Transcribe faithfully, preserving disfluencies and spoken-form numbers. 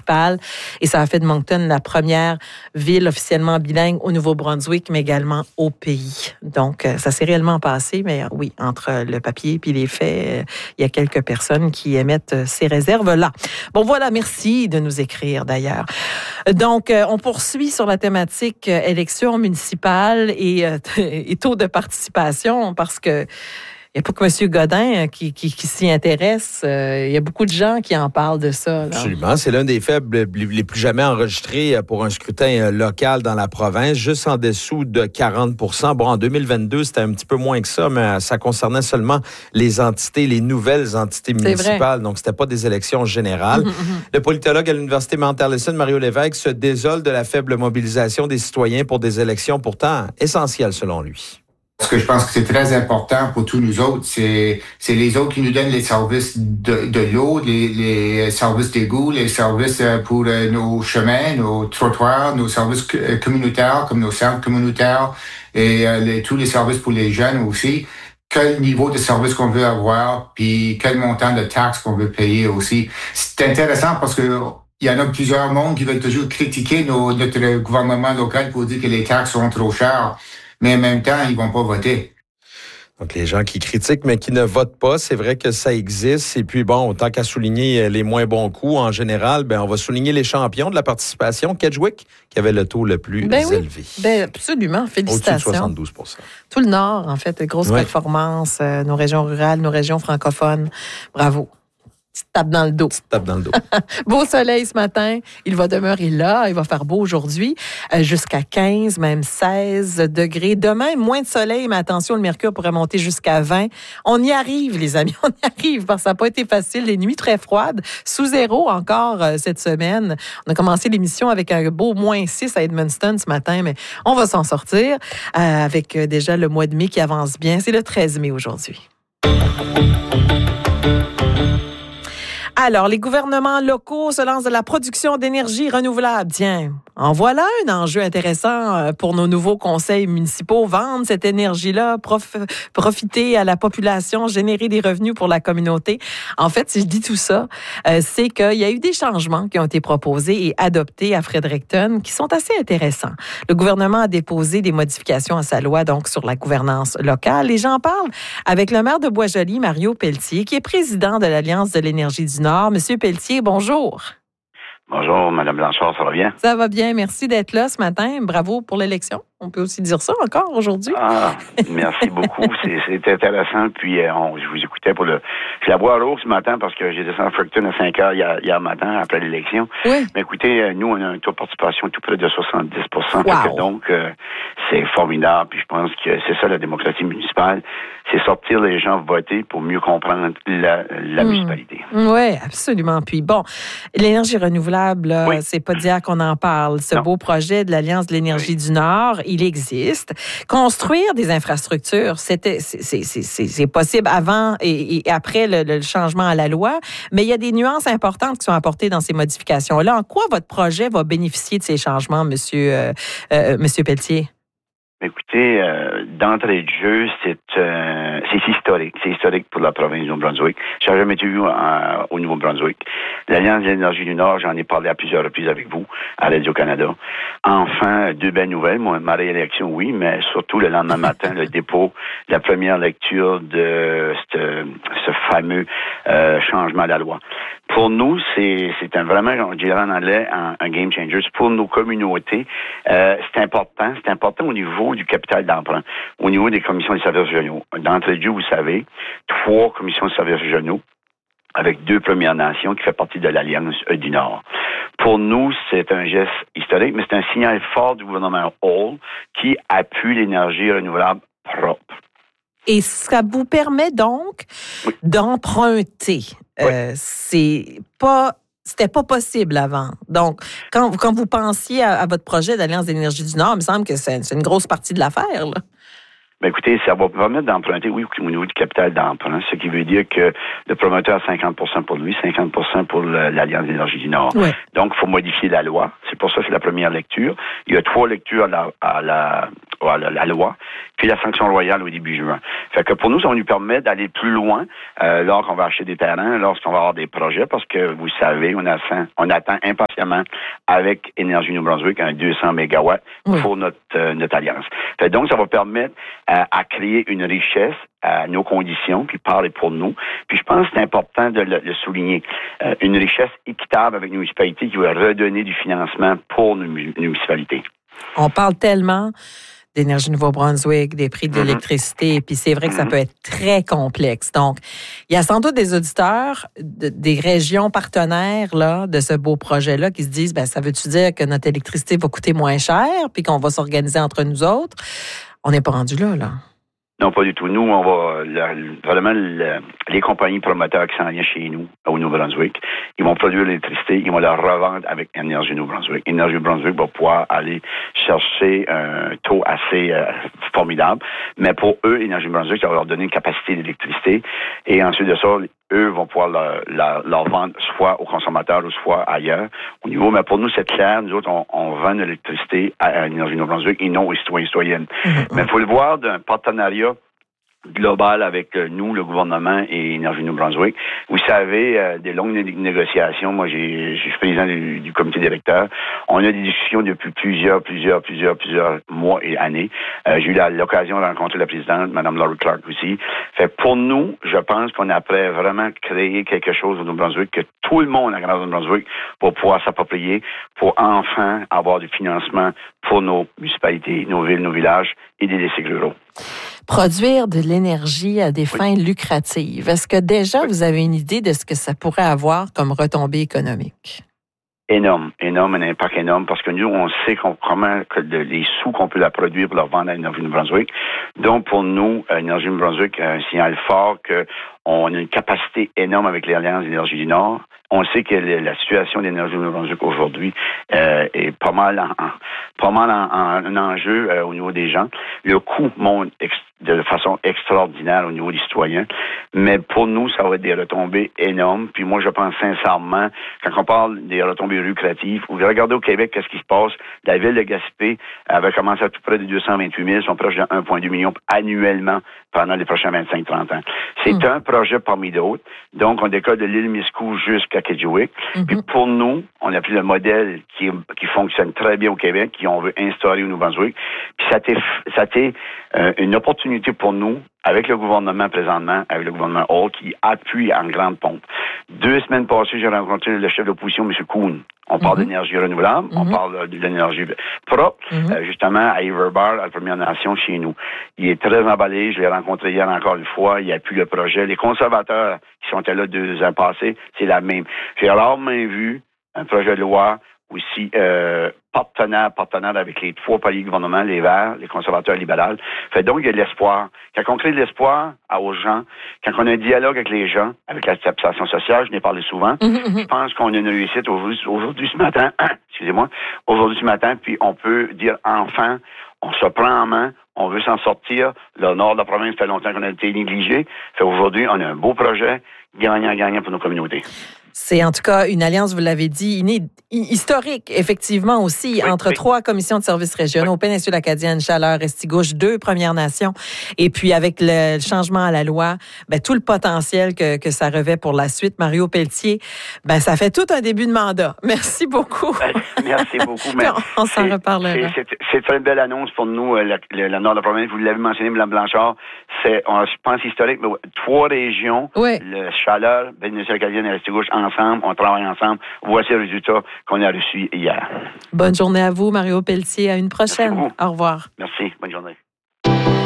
municipal. Et ça a fait de Moncton la première ville officiellement bilingue au Nouveau-Brunswick, mais également au pays. Donc, ça s'est réellement passé, mais oui, entre le papier et les faits, il y a quelques personnes qui émettent ces réserves-là. Bon, voilà, merci de nous écrire d'ailleurs. Donc, on poursuit sur la thématique élections municipales et, et taux de participation parce que il n'y a pas que M. Godin qui, qui, qui s'y intéresse. Il y a beaucoup de gens qui en parlent de ça. Là. Absolument. C'est l'un des faits les plus jamais enregistrés pour un scrutin local dans la province, juste en dessous de quarante pour cent. Bon, en deux mille vingt-deux, c'était un petit peu moins que ça, mais ça concernait seulement les entités, les nouvelles entités municipales. Donc, c'était pas des élections générales. Mm-hmm, mm-hmm. Le politologue à l'Université Mount Allison, Mario Lévesque, se désole de la faible mobilisation des citoyens pour des élections pourtant essentielles selon lui. Ce que je pense que c'est très important pour tous nous autres, c'est c'est les autres qui nous donnent les services de, de l'eau, les, les services d'égout, les services pour nos chemins, nos trottoirs, nos services communautaires comme nos centres communautaires et les, tous les services pour les jeunes aussi. Quel niveau de service qu'on veut avoir, puis quel montant de taxes qu'on veut payer aussi. C'est intéressant parce que il y en a plusieurs mondes qui veulent toujours critiquer nos, notre gouvernement local pour dire que les taxes sont trop chères. Mais en même temps, ils vont pas voter. Donc, les gens qui critiquent, mais qui ne votent pas, c'est vrai que ça existe. Et puis, bon, tant qu'à souligner les moins bons coups, en général, ben, on va souligner les champions de la participation. Kedgewick, qui avait le taux le plus ben élevé. Oui, ben absolument. Félicitations. Au-dessus de soixante-douze pour cent. Tout le Nord, en fait, grosse ouais. performance. Euh, nos régions rurales, nos régions francophones. Bravo. Petite tape dans le dos. Petite tape dans le dos. Beau soleil ce matin. Il va demeurer là. Il va faire beau aujourd'hui. Euh, jusqu'à quinze, même seize degrés. Demain, moins de soleil, mais attention, le mercure pourrait monter jusqu'à vingt. On y arrive, les amis. On y arrive parce que ça n'a pas été facile. Les nuits très froides. Sous zéro encore euh, cette semaine. On a commencé l'émission avec un beau moins six à Edmundston ce matin, mais on va s'en sortir euh, avec euh, déjà le mois de mai qui avance bien. C'est le treize mai aujourd'hui. Alors, les gouvernements locaux se lancent de la production d'énergie renouvelable. Tiens, en voilà un enjeu intéressant pour nos nouveaux conseils municipaux. Vendre cette énergie-là, prof, profiter à la population, générer des revenus pour la communauté. En fait, si je dis tout ça, euh, c'est qu'il y a eu des changements qui ont été proposés et adoptés à Fredericton qui sont assez intéressants. Le gouvernement a déposé des modifications à sa loi, donc, sur la gouvernance locale. Et j'en parle avec le maire de Boisjoli, Mario Pelletier, qui est président de l'Alliance de l'énergie du Nord. Monsieur Pelletier, bonjour. Bonjour, Mme Blanchard, ça va bien? Ça va bien, merci d'être là ce matin. Bravo pour l'élection. On peut aussi dire ça encore aujourd'hui. Ah, merci beaucoup. C'est, c'est intéressant. Puis, euh, on, je vous écoutais pour le... Je la bois à l'eau ce matin parce que j'ai descendu à Fredericton à cinq heures hier, hier matin, après l'élection. Oui. Mais écoutez, euh, nous, on a un taux de participation tout près de soixante-dix pour cent. Wow. Donc, euh, c'est formidable. Puis, je pense que c'est ça, la démocratie municipale. C'est sortir les gens voter pour mieux comprendre la, la mmh. municipalité. Oui, absolument. Puis, bon, l'énergie renouvelable, là, oui. c'est pas d'hier qu'on en parle. Ce non. beau projet de l'Alliance de l'énergie oui. du Nord, il existe. Construire des infrastructures, c'était, c'est, c'est, c'est, c'est possible avant et, et après le, le changement à la loi, mais il y a des nuances importantes qui sont apportées dans ces modifications-là. En quoi votre projet va bénéficier de ces changements, Monsieur, euh, euh, Monsieur Pelletier? Écoutez, euh, d'entrée de jeu, c'est euh, c'est historique. C'est historique pour la province du Nouveau-Brunswick. Je n'ai jamais été vu euh, au Nouveau-Brunswick. L'Alliance de l'énergie du Nord, j'en ai parlé à plusieurs reprises avec vous, à Radio-Canada. Enfin, deux belles nouvelles. Moi, ma réélection, oui, mais surtout le lendemain matin, le dépôt, la première lecture de ce, ce fameux euh, changement de la loi. Pour nous, c'est, c'est un vraiment, on dirait en anglais, un, un game changer. Pour nos communautés, euh, c'est important. C'est important au niveau du capital d'emprunt, au niveau des commissions des services régionaux. D'entrée de jeu, vous savez, trois commissions de services régionaux avec deux Premières Nations qui fait partie de l'Alliance du Nord. Pour nous, c'est un geste historique, mais c'est un signal fort du gouvernement Hall qui appuie l'énergie renouvelable propre. Et ça vous permet donc oui. d'emprunter. Oui. Euh, c'est pas... C'était pas possible avant. Donc, quand, quand vous pensiez à, à votre projet d'Alliance d'énergie du Nord, il me semble que c'est, c'est une grosse partie de l'affaire, là. Ben écoutez, ça va permettre d'emprunter, oui, au niveau du capital d'emprunt, ce qui veut dire que le promoteur a cinquante pour cent pour lui, cinquante pour cent pour le, l'Alliance d'énergie du Nord. Ouais. Donc, il faut modifier la loi. C'est C'est pour ça que c'est la première lecture. Il y a trois lectures à la, à la, à la, la loi, puis la sanction royale au début juin. Fait que pour nous, ça va nous permettre d'aller plus loin euh, lorsqu'on va acheter des terrains, lorsqu'on va avoir des projets, parce que vous savez, on attend, on attend impatiemment avec Énergie Nouveau-Brunswick un deux cents mégawatts oui. pour notre, euh, notre alliance. Fait donc, ça va permettre euh, à créer une richesse à nos conditions, puis parler pour nous. Puis je pense que c'est important de le, le souligner. Euh, une richesse équitable avec nos municipalités qui va redonner du financement pour nos, nos municipalités. On parle tellement d'Énergie Nouveau-Brunswick, des prix de mm-hmm. l'électricité, puis c'est vrai que ça mm-hmm. peut être très complexe. Donc, il y a sans doute des auditeurs de, des régions partenaires là, de ce beau projet-là qui se disent, ben ça veut-tu dire que notre électricité va coûter moins cher, puis qu'on va s'organiser entre nous autres? On n'est pas rendu là, là. Non, pas du tout. Nous, on va la, vraiment la, les compagnies promoteurs qui s'en viennent chez nous, au Nouveau-Brunswick, ils vont produire l'électricité, ils vont la revendre avec Énergie Nouveau-Brunswick. Énergie Nouveau-Brunswick va pouvoir aller chercher un taux assez euh, formidable, mais pour eux, Énergie Nouveau-Brunswick, ça va leur donner une capacité d'électricité, et ensuite de ça, eux vont pouvoir leur, leur, leur vendre soit aux consommateurs ou soit ailleurs. Au niveau, mais pour nous, c'est clair, nous autres, on, on vend de l'électricité à, à Énergie Nouveau-Brunswick et non aux citoyens et citoyennes. Mm-hmm. Mais il faut le voir d'un partenariat global avec nous, le gouvernement et Énergie Nouveau-Brunswick. Vous savez, euh, des longues né- négociations. Moi, j'ai, je suis président du, du comité directeur. On a des discussions depuis plusieurs, plusieurs, plusieurs, plusieurs mois et années. Euh, j'ai eu la, l'occasion de rencontrer la présidente, Mme Laurie Clark aussi. Fait pour nous, je pense qu'on a prêt vraiment créer quelque chose au Nouveau-Brunswick que tout le monde à Grand Nouveau-Brunswick va pouvoir s'approprier pour enfin avoir du financement pour nos municipalités, nos villes, nos villages et des districts ruraux. Produire de l'énergie à des oui. fins lucratives. Est-ce que déjà oui. vous avez une idée de ce que ça pourrait avoir comme retombée économique? Énorme, énorme, un impact énorme, parce que nous, on sait qu'on, comment que de, les sous qu'on peut la produire pour la vendre à Énergie Nouveau-Brunswick. Donc, pour nous, Énergie Nouveau-Brunswick a un signal fort qu'on a une capacité énorme avec l'Alliance d'énergie du Nord. On sait que la situation d'énergie Nouveau-Brunswick aujourd'hui euh, est pas mal en, en pas mal en, en, un enjeu euh, au niveau des gens. Le coût monte ex, de façon extraordinaire au niveau des citoyens, mais pour nous, ça va être des retombées énormes. Puis moi, je pense sincèrement, quand on parle des retombées lucratives, vous regardez au Québec, qu'est-ce qui se passe? La ville de Gaspé avait commencé à tout près de deux cent vingt-huit mille, sont proches de un virgule deux million annuellement pendant les prochains vingt-cinq à trente ans. C'est mmh. un projet parmi d'autres. Donc, on décolle de l'île Miscou jusqu'à Kedgewick. Mm-hmm. Puis pour nous, on a pris le modèle qui, qui fonctionne très bien au Québec, qui on veut instaurer au Nouveau-Brunswick. Puis ça a été, ça a été euh, une opportunité pour nous, avec le gouvernement présentement, avec le gouvernement Hall, qui appuie en grande pompe. Deux semaines passées, j'ai rencontré le chef d'opposition, M. Kuhn. On parle mm-hmm. d'énergie renouvelable, mm-hmm. on parle de l'énergie propre, mm-hmm. euh, justement à Everbar, à la Première Nation, chez nous. Il est très emballé, je l'ai rencontré hier encore une fois, il appuie le projet. Les conservateurs qui sont là deux ans passés, c'est la même. J'ai rarement vu un projet de loi aussi euh, partenaire, partenaire avec les trois paliers de gouvernement, les Verts, les conservateurs libéraux. Fait donc, il y a de l'espoir. Quand on crée de l'espoir aux gens, quand on a un dialogue avec les gens, avec l'acceptation sociale, je n'ai parlé souvent, mm-hmm. je pense qu'on a une réussite aujourd'hui, aujourd'hui ce matin, excusez-moi, aujourd'hui ce matin, puis on peut dire enfin, on se prend en main, on veut s'en sortir. Le nord de la province, ça fait longtemps qu'on a été négligé. Fait aujourd'hui, on a un beau projet, gagnant-gagnant pour nos communautés. C'est en tout cas une alliance, vous l'avez dit, iné- historique, effectivement aussi, oui, entre oui. trois commissions de services régionaux, oui. Péninsule acadienne, Chaleur, Restigouche, deux Premières Nations, et puis avec le changement à la loi, ben, tout le potentiel que, que ça revêt pour la suite. Mario Pelletier, ben, ça fait tout un début de mandat. Merci beaucoup. Ben, merci beaucoup. Mais on s'en c'est, reparlera. C'est, c'est, c'est une belle annonce pour nous, le, le, le nord de la province. Vous l'avez mentionné, Mme Blanchard, c'est, on, je pense, historique, mais trois régions, oui. le Chaleur, Péninsule acadienne et Restigouche, ensemble, on travaille ensemble. Voici le résultat qu'on a reçu hier. Bonne journée à vous, Mario Pelletier. À une prochaine. Au revoir. Merci. Bonne journée.